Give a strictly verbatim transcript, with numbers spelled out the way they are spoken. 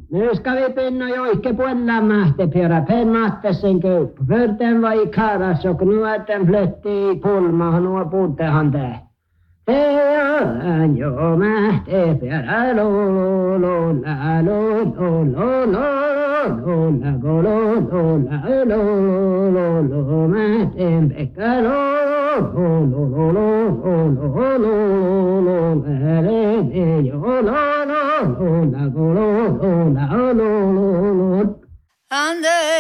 Nu ska vi pinna jo ikke puella mähtepjörä. Pen mahtesen köp. Förten var i karas och nu är den flytt i pulma. Nu puuttehan tää. Te on jo mähtepjörä. Lo lo lo la lo lo lo lo lo la go lo lo la lo lo lo mähten Pekka lo lo lo lo lo lo lo lo lo lo jo lo lo lo la go lo lo la lo lo lo Ande